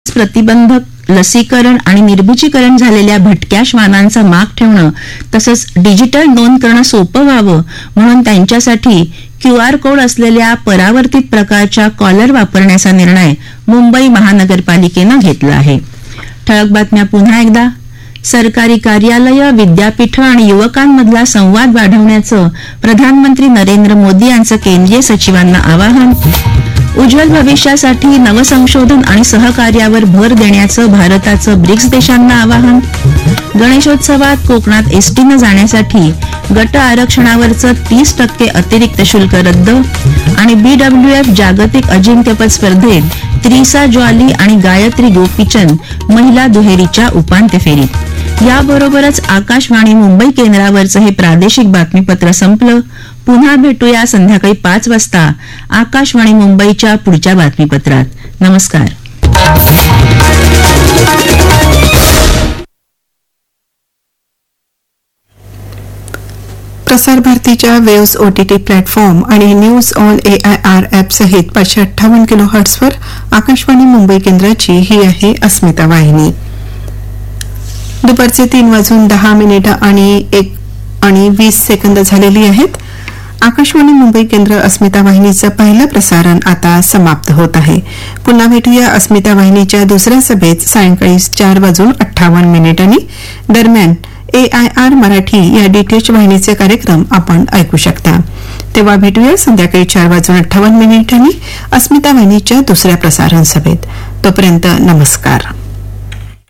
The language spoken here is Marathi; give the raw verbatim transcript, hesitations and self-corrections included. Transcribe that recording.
प्रतिबंधक लसीकरण आणि निर्बीजीकरण झालेल्या भटक्या श्वानांचा माग ठेवणं तसंच डिजिटल नोंद करणं सोपं व्हावं म्हणून त्यांच्यासाठी क्यू आर कोड असलेल्या परावर्तित प्रकारच्या कॉलर वापरण्याचा निर्णय मुंबई महानगरपालिकेनं घेतला आहे. ठळक बातम्या पुन्हा एकदा. सरकारी कार्यालय, विद्यापीठं आणि युवकांमधला संवाद वाढवण्याचं प्रधानमंत्री नरेंद्र मोदी यांचं केंद्रीय सचिवांना आवाहन. उज्ज्वल भविष्यासाठी नवसंशोधन आणि सहकार्यावर भर देण्याचं भारताचं ब्रिक्स देशांना आवाहन. गणेशोत्सवात कोकणात एसटीनं जाण्यासाठी गट आरक्षणावरचं तीस टक्के अतिरिक्त शुल्क रद्द. आणि बीडब्ल्यूएफ जागतिक अजिंक्यपद स्पर्धेत त्रिसा ज्वाली आणि गायत्री गोपीचंद महिला दुहेरीच्या उपांत्य फेरीत. याबरोबरच आकाशवाणी मुंबई केंद्रावरचं हे प्रादेशिक बातमीपत्र संपलं. पुन्हा भेटूया संध्याकाळी पाच वाजता आकाशवाणी मुंबईच्या पुढच्या बातमीपत्रात. नमस्कार. प्रसार भारतीच्या वेव्स ओटीटी प्लॅटफॉर्म आणि news on A I R app सहित पाचशे अठ्ठावन्न किलो हर्ट्सवर आकाशवाणी मुंबई केंद्राची ही आहे अस्मिता वाहिनी. दुपारचे तीन वाजून दहा मिनिटं आणि एक आणि वीस सेकंद झालेली आहेत. आकाशवाणी मुंबई केंद्र अस्मिता वाहिनीचं पहिलं प्रसारण आता समाप्त होत आहे. पुन्हा भेटूया अस्मिता वाहिनीच्या दुसऱ्या सभेत सायंकाळी चार वाजून अठ्ठावन्न मिनिटांनी. दरम्यान ए आय आर मराठी या डीटीएच वाहिनीचे कार्यक्रम आपण ऐकू शकता. तेव्हा भेटूया संध्याकाळी चार वाजून अठ्ठावन्न मिनिटांनी अस्मिता वाहिनीच्या दुसऱ्या प्रसारण सभेत. तोपर्यंत नमस्कार.